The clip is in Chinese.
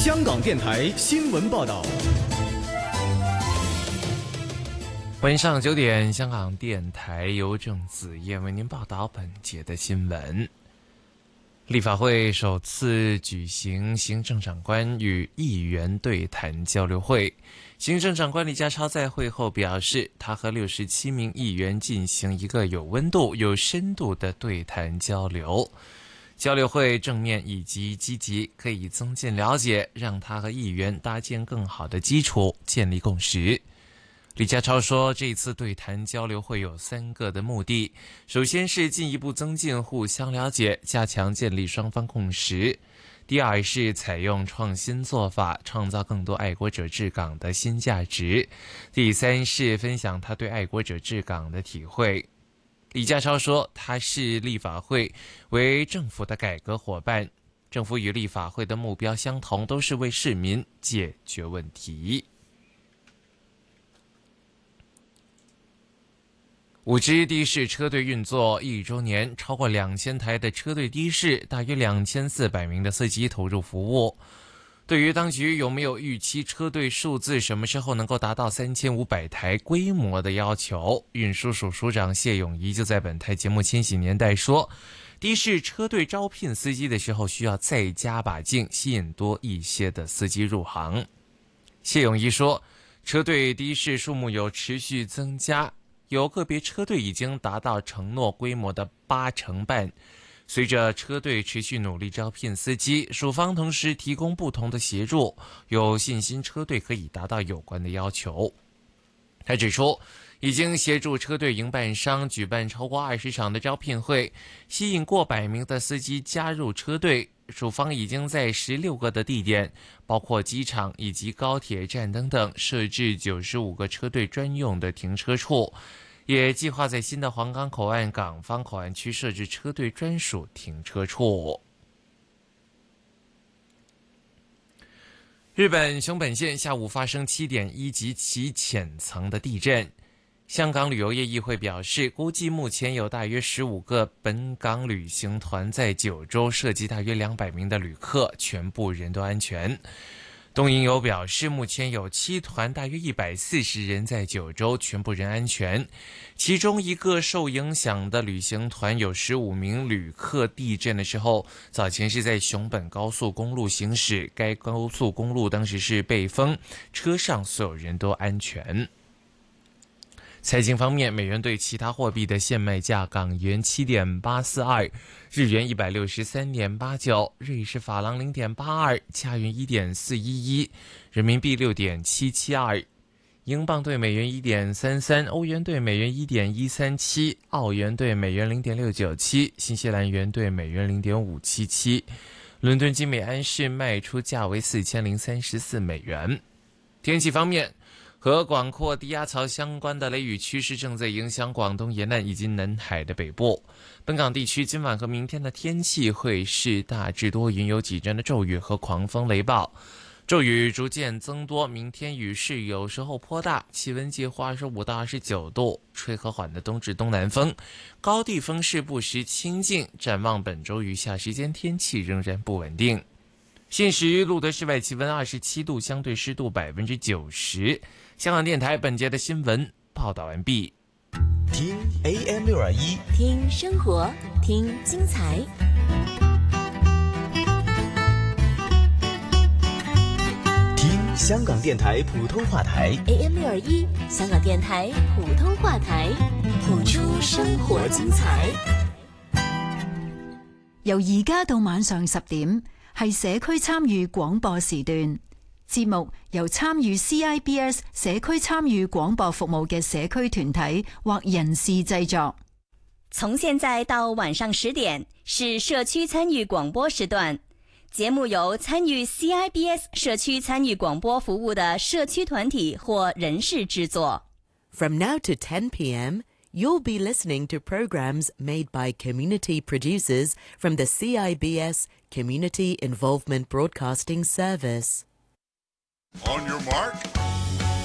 香港电台新闻报道。 晚上9点，香港电台由郑子燕为您报道本节的新闻。立法会首次举行行政长官与议员对谈交流会，行政长官李家超在会后表示，他和67名议员进行一个有温度、有深度的对谈交流。交流会正面以及积极，可以增进了解，让他和议员搭建更好的基础，建立共识。李家超说，这次对谈交流会有3个的目的，首先是进一步增进互相了解，加强建立双方共识。第二是采用创新做法，创造更多爱国者治港的新价值。第三是分享他对爱国者治港的体会。李家超说，他视立法会为政府的改革伙伴，政府与立法会的目标相同，都是为市民解决问题。5支的士车队运作1周年，超过2000台的车队的士，大约2400名的司机投入服务。对于当局有没有预期车队数字什么时候能够达到3500台规模的要求，运输署署长谢永仪就在本台节目《千禧年代》说，的士车队招聘司机的时候需要再加把劲，吸引多一些的司机入行。谢永仪说，车队的士数目有持续增加，有个别车队已经达到承诺规模的80%半。随着车队持续努力招聘司机，署方同时提供不同的协助，有信心车队可以达到有关的要求。他指出，已经协助车队营办商举办超过20场的招聘会，吸引过100名的司机加入车队。署方已经在16个的地点，包括机场以及高铁站等等，设置95个车队专用的停车处，也计划在新的皇岗口岸、港方口岸区设置车队专属停车处。日本熊本县下午发生7.1级其浅层的地震。香港旅游业议会表示，估计目前有大约15个本港旅行团在9州，涉及大约200名的旅客，全部人都安全。东瀛游表示，目前有7团，大约140人在9州，全部人安全。其中一个受影响的旅行团有15名旅客，地震的时候早前是在熊本高速公路行驶，该高速公路当时是被封，车上所有人都安全。财经方面，美元对其他货币的现卖价：港元7.842，日元163.89，瑞士法郎0.82，加元1.411，人民币6.772，英镑对美元1.33，欧元对美元1.137，澳元对美元0.697，新西兰元对美元0.577。伦敦金每安士卖出价为4034美元。天气方面，和广阔低压槽相关的雷雨趋势正在影响广东沿岸以及南海的北部。本港地区今晚和明天的天气会是大致多云，有几阵的骤雨和狂风雷暴。骤雨逐渐增多，明天雨势有时候颇大，气温介乎25到29度，吹和缓的东至东南风，高地风势不时清劲。展望本周余下时间，天气仍然不稳定。现时录得室外气温27度，相对湿度90%。香港电台本节的新闻报道完毕。 听 AM621， 听生活，听精彩。 听香港电台普通话台 AM621，香港電台普通話台，譜出生活精彩。 由而家到晚上10點，係社區參與廣播時段。節目由參與 CIBS 社區參與廣播服務嘅社區團體或人士製作。 從現在到晚上10點是社區參與廣播時段，節目由參與 CIBS 社區參與廣播服務的社區團體或人士製作。 From now to 10 p.m., you'll be listening to programs made by community producers from the CIBS Community Involvement Broadcasting Service. On your mark,